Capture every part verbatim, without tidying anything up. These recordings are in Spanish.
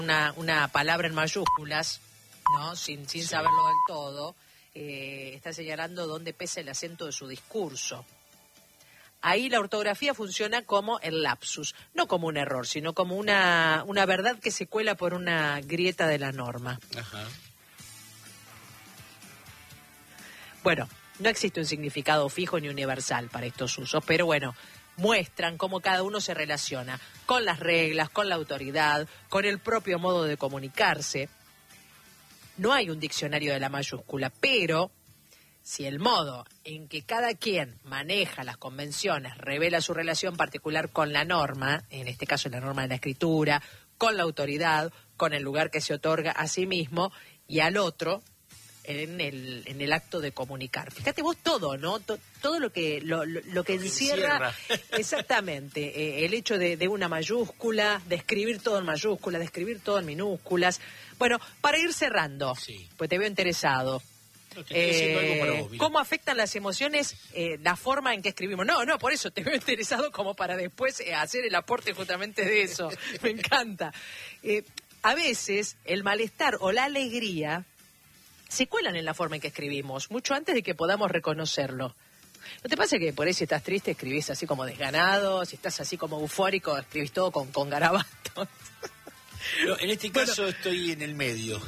una, una palabra en mayúsculas, ¿no? Sin, sin sí. saberlo del todo, eh, está señalando dónde pesa el acento de su discurso. Ahí la ortografía funciona como el lapsus, no como un error, sino como una, una verdad que se cuela por una grieta de la norma. Ajá. Bueno, no existe un significado fijo ni universal para estos usos, pero bueno, muestran cómo cada uno se relaciona con las reglas, con la autoridad, con el propio modo de comunicarse. No hay un diccionario de la mayúscula, pero si el modo en que cada quien maneja las convenciones revela su relación particular con la norma, en este caso la norma de la escritura, con la autoridad, con el lugar que se otorga a sí mismo y al otro en el en el acto de comunicar. Fíjate vos todo, ¿no? Todo, todo lo que lo, lo, lo que encierra, encierra. exactamente, eh, el hecho de, de una mayúscula, de escribir todo en mayúsculas, de escribir todo en minúsculas. Bueno, para ir cerrando, sí. pues te veo interesado. No, te eh, algo para vos, ¿Cómo afectan las emociones eh, la forma en que escribimos? No, no, por eso te veo interesado como para después eh, hacer el aporte justamente de eso. Me encanta. Eh, a veces el malestar o la alegría se cuelan en la forma en que escribimos, mucho antes de que podamos reconocerlo. ¿No te pasa que por ahí si estás triste escribís así como desganado, si estás así como eufórico escribís todo con, con garabatos? No, en este caso bueno, estoy en el medio.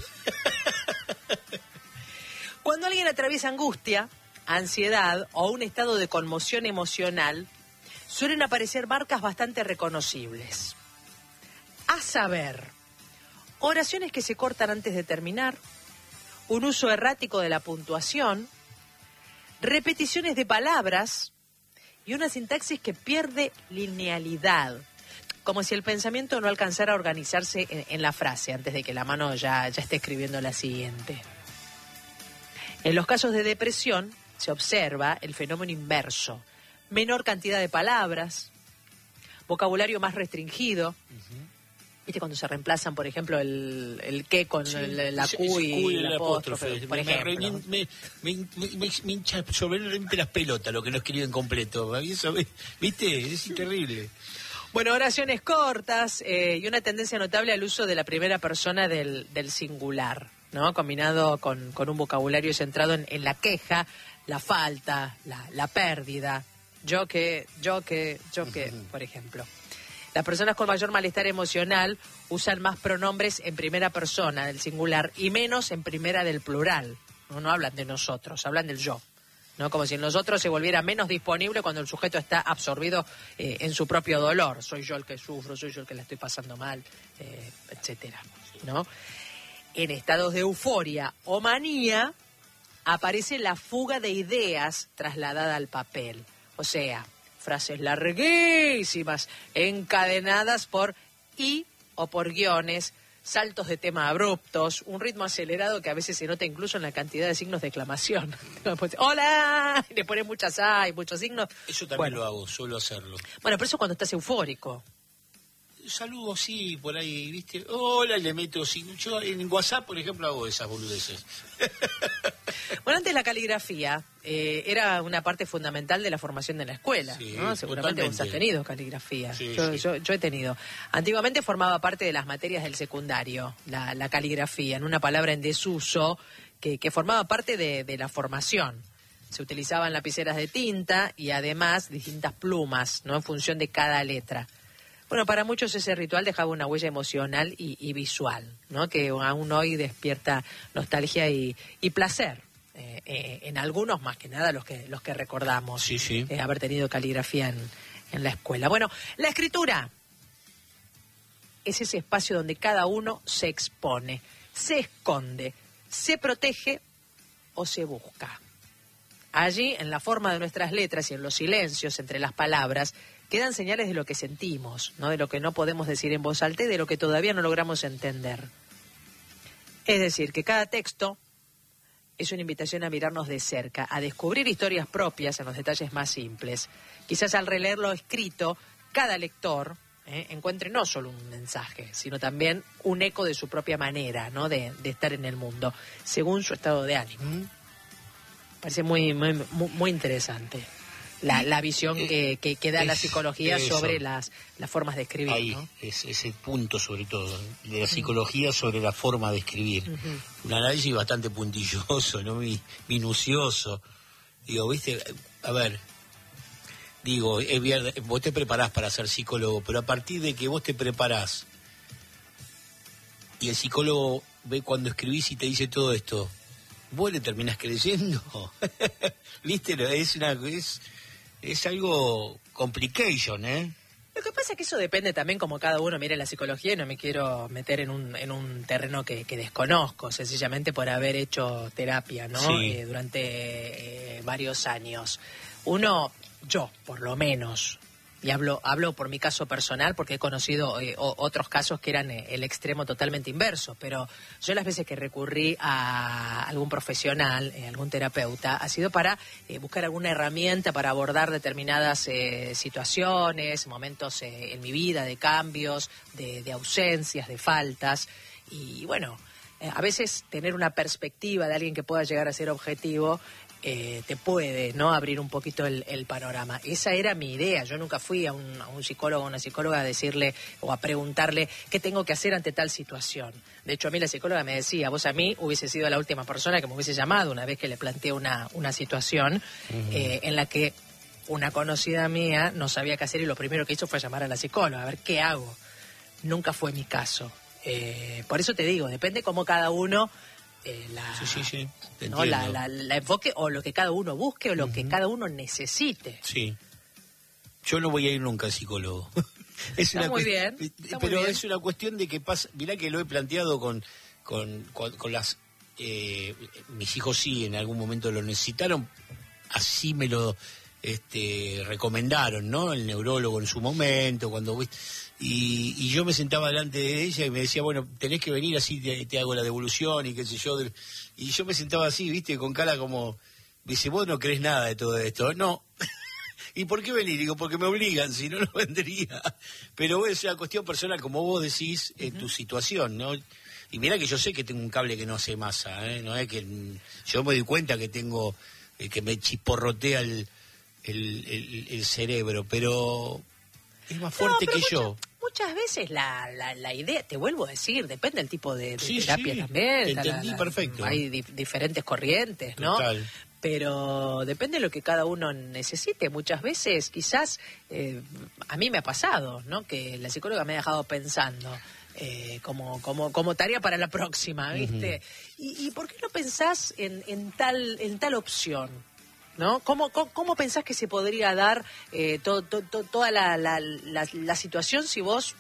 Cuando alguien atraviesa angustia, ansiedad o un estado de conmoción emocional, suelen aparecer marcas bastante reconocibles. A saber, oraciones que se cortan antes de terminar, un uso errático de la puntuación, repeticiones de palabras y una sintaxis que pierde linealidad, como si el pensamiento no alcanzara a organizarse en, en la frase antes de que la mano ya, ya esté escribiendo la siguiente. En los casos de depresión se observa el fenómeno inverso, menor cantidad de palabras, vocabulario más restringido. Uh-huh. ¿Viste cuando se reemplazan, por ejemplo, el, el qué con sí, el, la Q y, y el apóstrofe, por me, ejemplo? Me, me, me, me, me hincha sobre las pelotas lo que no escriben completo. Eso, ¿viste? Es terrible. Bueno, oraciones cortas eh, y una tendencia notable al uso de la primera persona del, del singular, ¿no? Combinado con, con un vocabulario centrado en, en la queja, la falta, la, la pérdida. Yo que, yo que, yo que, uh-huh. por ejemplo. Las personas con mayor malestar emocional usan más pronombres en primera persona del singular y menos en primera del plural. No, no hablan de nosotros, hablan del yo, ¿no? Como si el nosotros se volviera menos disponible cuando el sujeto está absorbido eh, en su propio dolor. Soy yo el que sufro, soy yo el que la estoy pasando mal, eh, etcétera, ¿no? En estados de euforia o manía aparece la fuga de ideas trasladada al papel. O sea, frases larguísimas, encadenadas por y o por guiones, saltos de tema abruptos, un ritmo acelerado que a veces se nota incluso en la cantidad de signos de exclamación. ¡Hola! Y le ponen muchas A y muchos signos. Eso también bueno. lo hago, suelo hacerlo. Bueno, pero eso cuando estás eufórico. Saludos, sí, por ahí, ¿viste? Hola, le meto, sí. Yo en WhatsApp, por ejemplo, hago esas boludeces. Bueno, antes la caligrafía eh, era una parte fundamental de la formación de la escuela, sí, ¿no? Seguramente totalmente. Vos has tenido caligrafía. Sí, yo, sí. Yo, yo he tenido. Antiguamente formaba parte de las materias del secundario, la, la caligrafía, en una palabra en desuso que, que formaba parte de, de la formación. Se utilizaban lapiceras de tinta y además distintas plumas, ¿no? En función de cada letra. Bueno, para muchos ese ritual dejaba una huella emocional y, y visual, ¿no? Que aún hoy despierta nostalgia y, y placer. Eh, eh, en algunos, más que nada, los que los que recordamos sí, sí. Eh, haber tenido caligrafía en, en la escuela. Bueno, la escritura es ese espacio donde cada uno se expone, se esconde, se protege o se busca. Allí, en la forma de nuestras letras y en los silencios entre las palabras, quedan señales de lo que sentimos, ¿no? De lo que no podemos decir en voz alta y de lo que todavía no logramos entender. Es decir, que cada texto es una invitación a mirarnos de cerca, a descubrir historias propias en los detalles más simples. Quizás al releerlo escrito, cada lector eh, encuentre no solo un mensaje, sino también un eco de su propia manera, ¿no? de, de estar en el mundo, según su estado de ánimo. Parece muy, muy, muy interesante. la, la visión eh, que, que, que da es, la psicología eso. sobre las, las formas de escribir, Ahí, ¿no? es ese punto sobre todo, de la psicología sobre la forma de escribir. Uh-huh. Un análisis bastante puntilloso, ¿no? Minucioso. Digo, viste, a ver, digo, es bien, vos te preparás para ser psicólogo, pero a partir de que vos te preparás y el psicólogo ve cuando escribís y te dice todo esto, vos le terminás creyendo. ¿Viste? Es, una, es, es algo complication, ¿eh? Lo que pasa es que eso depende también como cada uno mire la psicología, y no me quiero meter en un, en un terreno que, que desconozco, sencillamente por haber hecho terapia, ¿no? Sí. Eh, durante eh, varios años. Uno, yo, por lo menos, y hablo hablo por mi caso personal porque he conocido eh, o, otros casos que eran eh, el extremo totalmente inverso, pero yo las veces que recurrí a algún profesional, eh, algún terapeuta, ha sido para eh, buscar alguna herramienta para abordar determinadas eh, situaciones, momentos eh, en mi vida de cambios, de, de ausencias, de faltas, y bueno, eh, a veces tener una perspectiva de alguien que pueda llegar a ser objetivo Eh, te puede, ¿no?, abrir un poquito el, el panorama. Esa era mi idea. Yo nunca fui a un, a un psicólogo o una psicóloga a decirle o a preguntarle qué tengo que hacer ante tal situación. De hecho, a mí la psicóloga me decía, vos a mí hubiese sido la última persona que me hubiese llamado una vez que le planteé una, una situación uh-huh. eh, en la que una conocida mía no sabía qué hacer y lo primero que hizo fue llamar a la psicóloga, a ver qué hago. Nunca fue mi caso. Eh, por eso te digo, depende cómo cada uno... Eh, la, sí, sí, sí, te ¿no? la, la, la enfoque o lo que cada uno busque o lo uh-huh. que cada uno necesite. Sí. Yo no voy a ir nunca al psicólogo. Es está una muy cu- bien. Está pero muy bien. Es una cuestión de que pasa. Mirá que lo he planteado con, con, con, con las. Eh, mis hijos sí, en algún momento lo necesitaron. Así me lo este, recomendaron, ¿no? El neurólogo en su momento, cuando. Y, y yo me sentaba delante de ella y me decía, bueno, tenés que venir, así te, te hago la devolución y qué sé yo. Y yo me sentaba así, viste, con cara como, dice, vos no crees nada de todo esto. No. ¿Y por qué venir? Digo, porque me obligan, si no, no vendría. Pero bueno, es una cuestión personal, como vos decís, en uh-huh. tu situación, ¿no? Y mirá que yo sé que tengo un cable que no hace masa, ¿eh? No es que yo me doy cuenta que tengo, eh, que me chisporrotea el, el, el, el cerebro, pero es más fuerte no, que mucha, yo. Muchas veces la, la, la idea, te vuelvo a decir, depende del tipo de, de sí, terapia sí, también. Te entendí la, la, perfecto. Hay di- diferentes corrientes, ¿no? Total. Pero depende de lo que cada uno necesite. Muchas veces, quizás, eh, a mí me ha pasado, ¿no? Que la psicóloga me ha dejado pensando. Eh, como, como, como tarea para la próxima, ¿viste? Uh-huh. ¿Y, ¿Y por qué no pensás en, en, tal, en tal opción? ¿No? ¿Cómo, cómo, cómo pensás que se podría dar eh, to, to, to, toda la, la, la, la situación si vos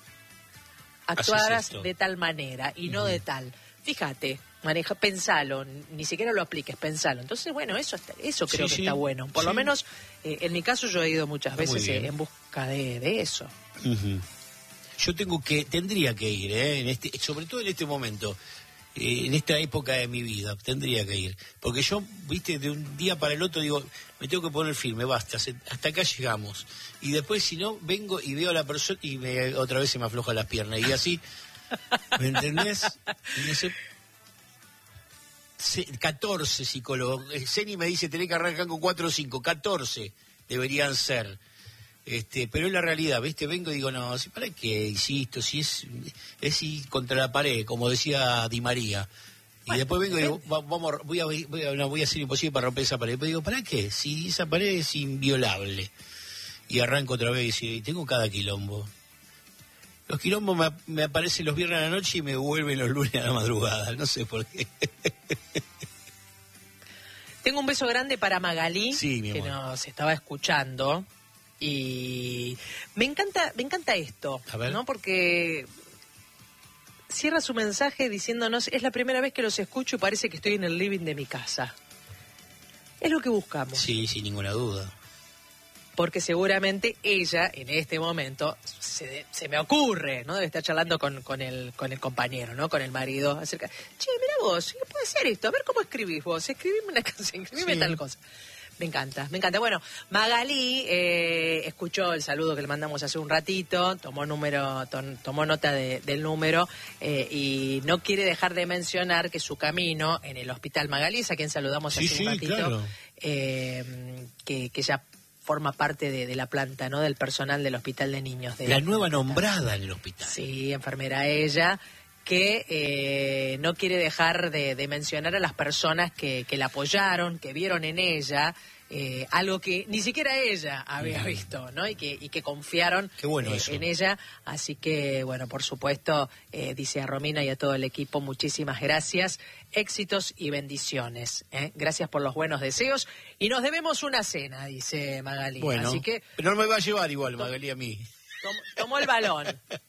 actuaras de tal manera y uh-huh. no de tal? Fíjate, maneja, pensalo, ni siquiera lo apliques, pensalo. Entonces, bueno, eso eso creo sí, que sí. está bueno. Por sí. lo menos, eh, en mi caso, yo he ido muchas está veces eh, en busca de, de eso. Uh-huh. Yo tengo que, tendría que ir, ¿eh? En este, sobre todo en este momento, eh, en esta época de mi vida, tendría que ir. Porque yo, viste, de un día para el otro digo, me tengo que poner firme, basta, hasta acá llegamos. Y después, si no, vengo y veo a la persona y me, otra vez se me aflojan las piernas. Y así, ¿me entendés? Y no sé, catorce psicólogos. Zeni me dice, tenés que arrancar con cuatro o cinco, catorce deberían ser. Este, pero es la realidad, ¿viste? Vengo y digo, no, si para qué, insisto, si es, es ir contra la pared, como decía Di María. Y bueno, después vengo y digo, vamos, voy a, voy, a, no, voy a hacer imposible para romper esa pared. Pero digo, ¿para qué? Si esa pared es inviolable. Y arranco otra vez y tengo cada quilombo. Los quilombos me, me aparecen los viernes a la noche y me vuelven los lunes a la madrugada. No sé por qué. Tengo un beso grande para Magalí, sí, que nos estaba escuchando. Y me encanta, me encanta esto, ¿no? Porque cierra su mensaje diciéndonos, es la primera vez que los escucho y parece que estoy en el living de mi casa. Es lo que buscamos. Sí, sin ninguna duda. Porque seguramente ella, en este momento, se, se me ocurre, ¿no? Debe estar charlando con, con, el, con el compañero, ¿no? Con el marido, acerca, che, mira vos, ¿qué puede ser esto? A ver cómo escribís vos, escribime una canción, escribime sí. tal cosa. Me encanta, me encanta. Bueno, Magalí eh, escuchó el saludo que le mandamos hace un ratito, tomó número, tom, tomó nota de, del número eh, y no quiere dejar de mencionar que su camino en el Hospital Magalí, a quien saludamos sí, hace sí, un ratito, claro. eh, que, que ya forma parte de, de la planta, ¿no? Del personal del Hospital de Niños. De la nueva nombrada en el hospital. Sí, enfermera ella, que eh, no quiere dejar de, de mencionar a las personas que, que la apoyaron, que vieron en ella eh, algo que ni siquiera ella había visto, ¿no? Y que, y que confiaron Qué bueno eh, eso. en ella. Así que, bueno, por supuesto, eh, dice a Romina y a todo el equipo, muchísimas gracias, éxitos y bendiciones. ¿eh? Gracias por los buenos deseos. Y nos debemos una cena, dice Magalí. Bueno, Así que, pero no me va a llevar igual, Magalí, a mí. tom, tomó el balón.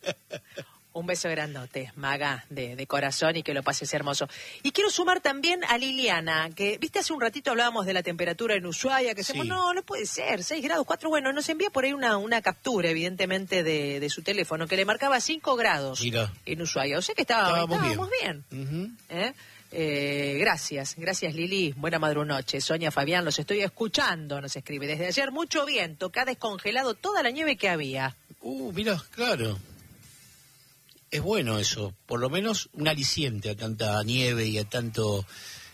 Un beso grandote, Maga, de, de corazón, y que lo pases hermoso. Y quiero sumar también a Liliana, que, viste, hace un ratito hablábamos de la temperatura en Ushuaia, que decimos, Sí. no, no puede ser, seis grados, cuatro, bueno, nos envía por ahí una, una captura, evidentemente, de, de su teléfono, que le marcaba cinco grados Mira. en Ushuaia. O sea que estaba, Estábamos estábamos bien. bien. Ujú. ¿eh? Eh, gracias, gracias Lili, buena madrunoche. Sonia Fabián, los estoy escuchando, nos escribe. Desde ayer mucho viento, que ha descongelado toda la nieve que había. Uh, mira, claro. Es bueno eso, por lo menos un aliciente a tanta nieve y a tanto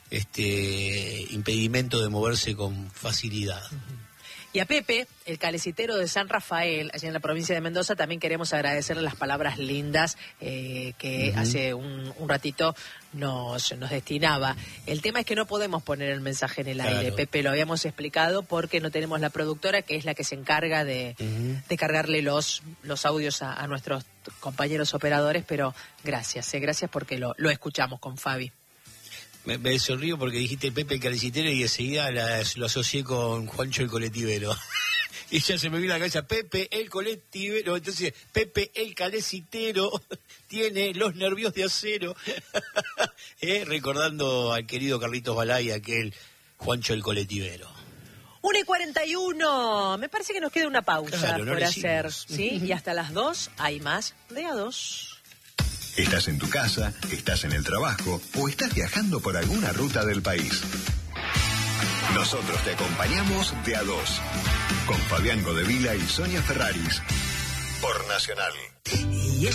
este impedimento de moverse con facilidad. Y a Pepe, el calecitero de San Rafael, allá en la provincia de Mendoza, también queremos agradecerle las palabras lindas eh, que Uh-huh. hace un, un ratito nos, nos destinaba. El tema es que no podemos poner el mensaje en el Claro. aire, Pepe, lo habíamos explicado, porque no tenemos la productora, que es la que se encarga de, Uh-huh. de cargarle los, los audios a, a nuestros compañeros operadores, pero gracias, eh, gracias porque lo, lo escuchamos con Fabi. Me, me sonrío porque dijiste Pepe el calecitero y enseguida la- lo asocié con Juancho el colectivero. Y ya se me vino a la cabeza, Pepe el colectivero, entonces Pepe el calecitero tiene los nervios de acero. ¿Eh? Recordando al querido Carlitos Balay, aquel Juancho el colectivero. una y cuarenta y uno, me parece que nos queda una pausa Claro, no por le hacer, hicimos. ¿sí? Y hasta las dos hay más de A dos. Estás en tu casa, estás en el trabajo o estás viajando por alguna ruta del país. Nosotros te acompañamos de A dos, con Fabián Godevila y Sonia Ferraris, por Nacional.